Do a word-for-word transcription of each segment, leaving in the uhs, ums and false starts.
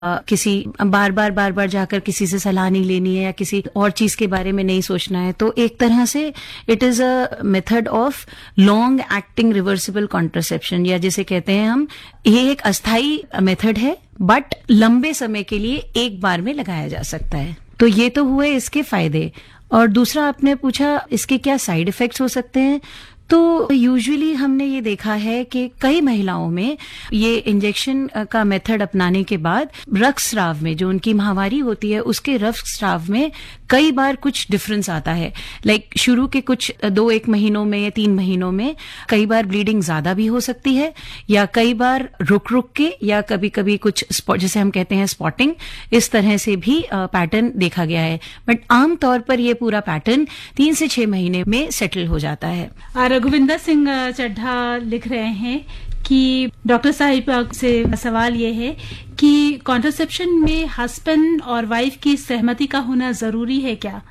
आ, किसी बार बार बार बार जाकर किसी से सलाह नहीं लेनी है या किसी और चीज के बारे में नहीं सोचना है। तो एक तरह से it is a method of long acting reversible contraception, या जिसे कहते हैं हम, ये एक अस्थाई मेथड है बट लंबे समय के लिए एक बार में लगाया जा सकता है। तो ये तो हुए इसके फायदे। और दूसरा आपने पूछा इसके क्या साइड इफेक्ट्स हो सकते हैं। तो यूजुअली हमने ये देखा है कि कई महिलाओं में ये इंजेक्शन का मेथड अपनाने के बाद रक्तस्राव में, जो उनकी माहवारी होती है उसके रक्तस्राव में कई बार कुछ डिफरेंस आता है। लाइक like, शुरू के कुछ दो एक महीनों में या तीन महीनों में कई बार ब्लीडिंग ज्यादा भी हो सकती है, या कई बार रुक रुक के, या कभी कभी कुछ जैसे हम कहते हैं स्पॉटिंग, इस तरह से भी पैटर्न देखा गया है। बट आमतौर पर ये पूरा पैटर्न तीन से छह महीने में सेटल हो जाता है। रघुविंदर सिंह चड्ढा लिख रहे हैं कि डॉक्टर साहिबा से सवाल ये है कि कॉन्ट्रासेप्शन में हस्बैंड और वाइफ की सहमति का होना जरूरी है क्या?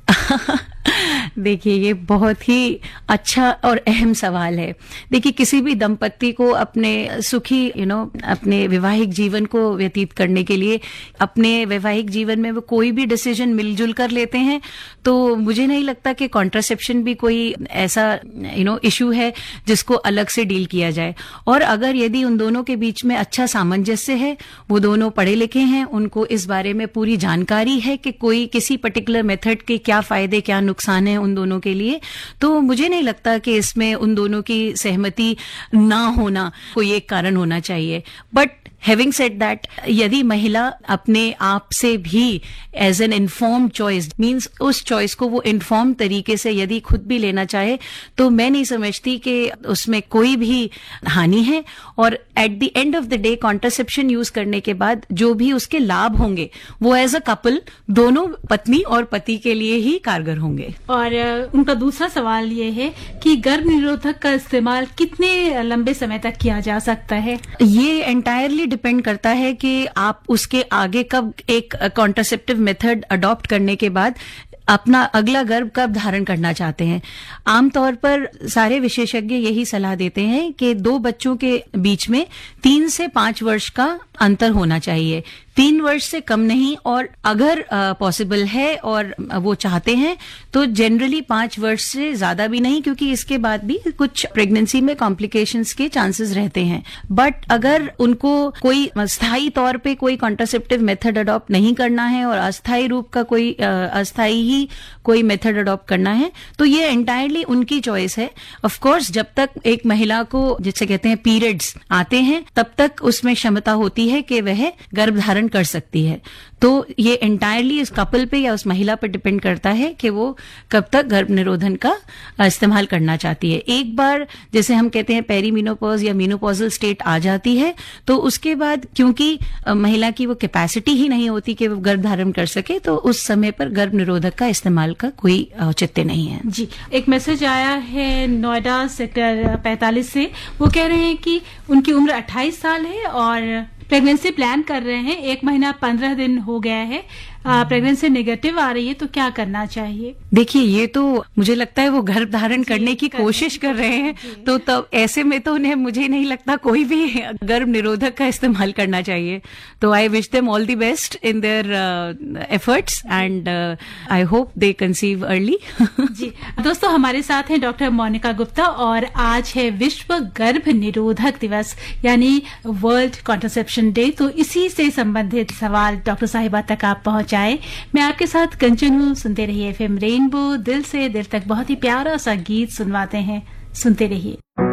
देखिए, ये बहुत ही अच्छा और अहम सवाल है। देखिए, किसी भी दंपत्ति को अपने सुखी यू नो अपने वैवाहिक जीवन को व्यतीत करने के लिए अपने वैवाहिक जीवन में वो कोई भी डिसीजन मिलजुल कर लेते हैं। तो मुझे नहीं लगता कि कॉन्ट्रासेप्शन भी कोई ऐसा यू नो इशू है जिसको अलग से डील किया जाए। और अगर यदि उन दोनों के बीच में अच्छा सामंजस्य है, वो दोनों पढ़े लिखे हैं, उनको इस बारे में पूरी जानकारी है कि कोई किसी पर्टिकुलर मेथड के क्या फायदे क्या नुकसान है उन दोनों के लिए, तो मुझे नहीं लगता कि इसमें उन दोनों की सहमति ना होना कोई एक कारण होना चाहिए। बट हैविंग सेड दैट, यदि महिला अपने आप से भी as an informed choice, means उस चॉइस को वो इन्फॉर्म तरीके से यदि खुद भी लेना चाहे, तो मैं नहीं समझती कि उसमें कोई भी हानि है। और at the end of the day contraception use करने के बाद जो भी उसके लाभ होंगे वो एज अ कपल दोनों पत्नी और पति के लिए ही कारगर होंगे। और उनका दूसरा सवाल ये है कि गर्भ निरोधक का इस्तेमाल कितने लंबे समय तक किया जा सकता है? ये एंटायरली डिपेंड करता है कि आप उसके आगे कब एक कॉन्ट्रासेप्टिव मेथड अडॉप्ट करने के बाद अपना अगला गर्भ कब धारण करना चाहते हैं। आमतौर पर सारे विशेषज्ञ यही सलाह देते हैं कि दो बच्चों के बीच में तीन से पांच वर्ष का अंतर होना चाहिए, तीन वर्ष से कम नहीं। और अगर पॉसिबल है और वो चाहते हैं तो जनरली पांच वर्ष से ज्यादा भी नहीं, क्योंकि इसके बाद भी कुछ प्रेगनेंसी में कॉम्प्लिकेशंस के चांसेस रहते हैं। बट अगर उनको कोई स्थायी तौर पे कोई कॉन्ट्रासेप्टिव मेथड अडॉप्ट नहीं करना है और अस्थायी रूप का कोई अस्थायी ही कोई मेथड अडॉप्ट करना है, तो ये एंटायरली उनकी चॉइस है। ऑफ कोर्स जब तक एक महिला को, जिसे कहते हैं पीरियड्स आते हैं, तब तक उसमें क्षमता होती है कि वह गर्भ धारण कर सकती है। तो ये एंटायरली उस कपल पे या उस महिला पर डिपेंड करता है कि वो कब तक गर्भ निरोधन का इस्तेमाल करना चाहती है। एक बार जैसे हम कहते हैं पेरीमीनोपॉज या मीनोपॉजल स्टेट आ जाती है, तो उसके बाद क्योंकि महिला की वो कैपेसिटी ही नहीं होती कि वो गर्भ धारण कर सके, तो उस समय पर गर्भ निरोधक का इस्तेमाल का कोई औचित्य नहीं है। जी, एक मैसेज आया है नोएडा सेक्टर पैंतालीस से। वो कह रहे हैं कि उनकी उम्र अट्ठाईस साल है और प्रेगनेंसी प्लान कर रहे हैं, एक महीना पंद्रह दिन हो गया है, प्रेगनेंसी नेगेटिव आ रही है, तो क्या करना चाहिए? देखिए, ये तो मुझे लगता है वो गर्भ धारण करने की कोशिश कर रहे हैं, तो तब ऐसे में तो उन्हें मुझे नहीं लगता कोई भी गर्भ निरोधक का इस्तेमाल करना चाहिए। तो I wish them all the best in their efforts and I hope they conceive early. जी दोस्तों, हमारे साथ हैं डॉक्टर मोनिका गुप्ता और आज है विश्व गर्भ निरोधक दिवस यानी वर्ल्ड कॉन्ट्रासेप्शन डे। तो इसी से संबंधित सवाल डॉक्टर साहिबा तक आप पहुंच जाए। मैं आपके साथ कंचन हूँ, सुनते रहिए एफएम रेनबो, दिल से दिल तक बहुत ही प्यारा सा गीत सुनवाते हैं, सुनते रहिए।